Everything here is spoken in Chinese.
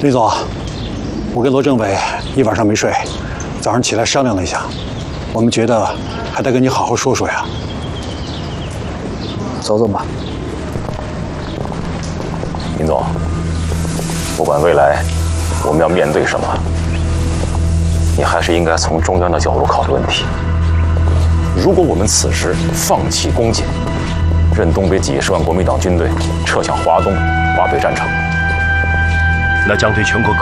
李总，我跟罗政委一晚上没睡，早上起来商量了一下，我们觉得还得跟你好好说说呀。走走吧。 林总，不管未来我们要面对什么，你还是应该从中央的角度考虑问题。如果我们此时放弃攻坚，任东北几十万国民党军队撤向华东、华北战场， 那将对全国